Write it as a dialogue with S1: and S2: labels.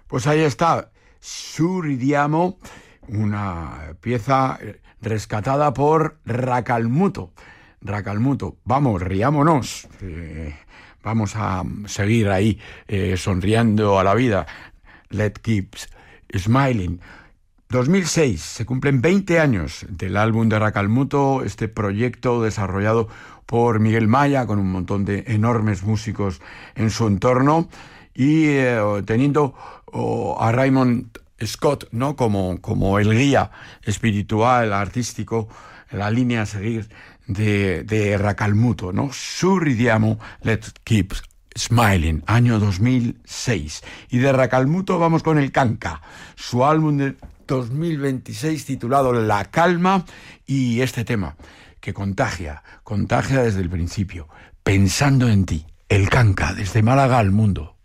S1: Pues ahí está, Suridiamo, una pieza rescatada por Racalmuto. Racalmuto, vamos, riámonos. Vamos a seguir ahí sonriendo a la vida. Let's keep smiling. 2006, se cumplen 20 años del álbum de Racalmuto, este proyecto desarrollado por Miguel Maya, con un montón de enormes músicos en su entorno, y teniendo a Raymond Scott, ¿no?, como el guía espiritual, artístico, la línea a seguir de Racalmuto, ¿no? Surridiamo, let's keep smiling, año 2006. Y de Racalmuto vamos con el Kanka, su álbum de 2026 titulado La Calma, y este tema que contagia desde el principio, pensando en ti, el Kanka, desde Málaga al mundo.